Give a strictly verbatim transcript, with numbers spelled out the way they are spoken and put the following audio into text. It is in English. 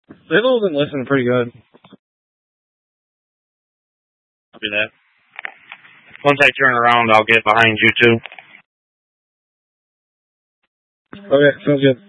They've all been listening pretty good. Copy that. Once I turn around, I'll get behind you, too. Okay, sounds good.